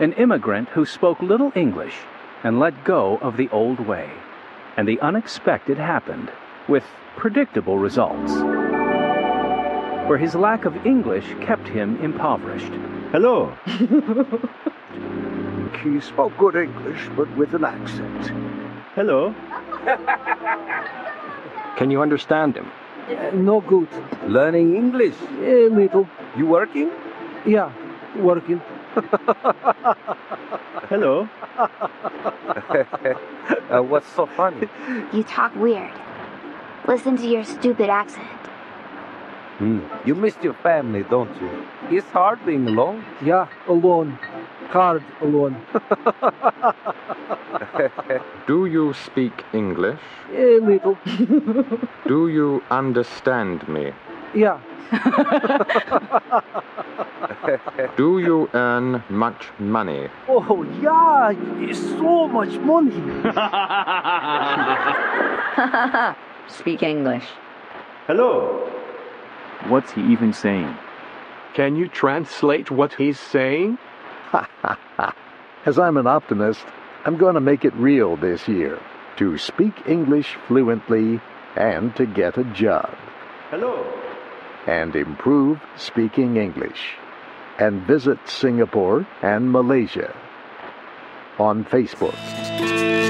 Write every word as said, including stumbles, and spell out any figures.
an immigrant who spoke little English and let go of the old way. And the unexpected happened, with predictable results. For his lack of English kept him impoverished. Hello. He spoke good English, but with an accent. Hello. Can you understand him? Uh, no good. Learning English? A little. You working? Yeah, working. Hello. uh, what's so funny? You talk weird. Listen to your stupid accent. Hmm. You missed your family, don't you? It's hard being alone. Yeah, alone. Hard alone. Do you speak English? A little. Do you understand me? Yeah. Do you earn much money? Oh, yeah, it's so much money. Speak English. Hello. What's he even saying? Can you translate what he's saying? As I'm an optimist, I'm going to make it real this year. To speak English fluently and to get a job. Hello. And improve speaking English. And visit Singapore and Malaysia on Facebook.